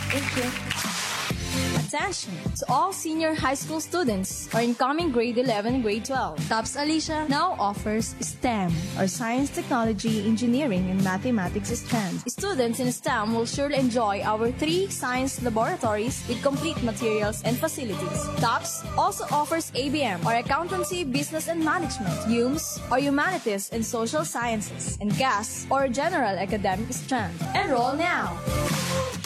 Thank you. Attention to all senior high school students or incoming grade 11 and grade 12. TOPS Alicia now offers STEM or Science, Technology, Engineering, and Mathematics strands. Students in STEM will surely enjoy our 3 science laboratories with complete materials and facilities. TOPS also offers ABM or Accountancy, Business and Management, HUMS or Humanities and Social Sciences, and GAS or General Academic strand. Enroll now!